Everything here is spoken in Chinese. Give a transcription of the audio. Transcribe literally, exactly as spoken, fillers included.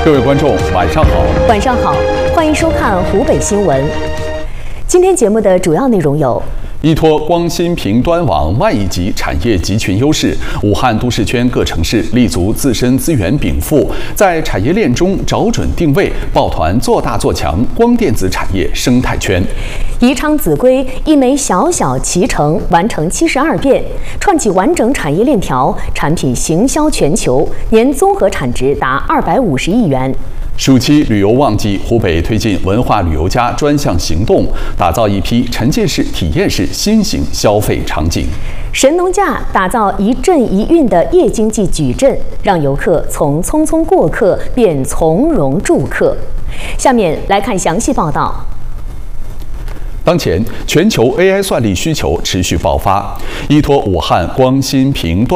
各位观众，晚上好。 晚上好，欢迎收看湖北新闻。今天节目的主要内容有： 依托光芯屏端网万亿级产业集群优势，武汉都市圈各城市立足自身资源禀赋，在产业链中找准定位，抱团做大做强光电子产业生态圈。 宜昌秭归一枚小小脐橙完成七十二变，串起完整产业链条，产品行销全球，年综合产值达二百五十亿元。 暑期旅游旺季，湖北推进文化旅游加专项行动，打造一批沉浸式、体验式新型消费场景。 神农架打造一镇一韵的夜经济矩阵，让游客从匆匆过客变从容住客。下面来看详细报道。 当前，全球 A I 算力需求持续爆发，依托武汉光芯屏端